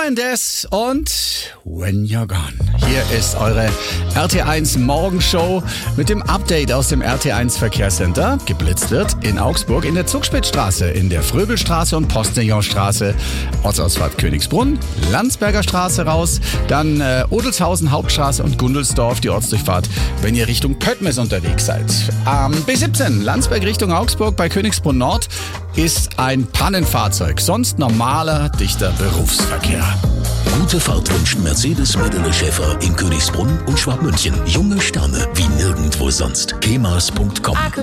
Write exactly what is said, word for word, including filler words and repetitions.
Mendes und When You're Gone. Hier ist eure R T eins Morgenshow mit dem Update aus dem R T eins Verkehrscenter. Geblitzt wird in Augsburg in der Zugspitzstraße, in der Fröbelstraße und Postillonstraße, Ortsausfahrt Königsbrunn, Landsberger Straße raus, dann äh, Odelshausen Hauptstraße und Gundelsdorf, die Ortsdurchfahrt, wenn ihr Richtung Pöttmes unterwegs seid. Ähm, B siebzehn, Landsberg Richtung Augsburg bei Königsbrunn Nord ist ein Pannenfahrzeug, sonst normaler, dichter Berufsverkehr. Gute Fahrt wünscht Mercedes Medele Schäfer in Königsbrunn und Schwabmünchen. Junge Sterne wie nirgendwo sonst. kemas punkt com